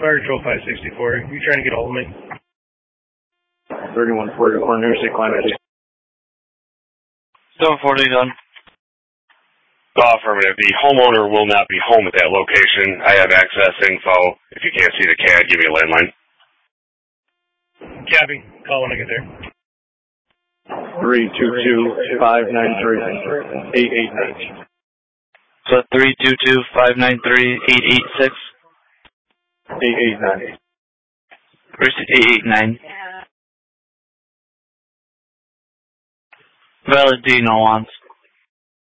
Fire Control 564. You trying to get hold of me? 3144 Interstate Climate. 740 done. Affirmative. The homeowner will not be home at that location. I have access info. If you can't see the CAD, give me a landline. Copy. Call when I get there. 322-593-889. So 322-593-886? 889. Where's 889? Valid D, no wants.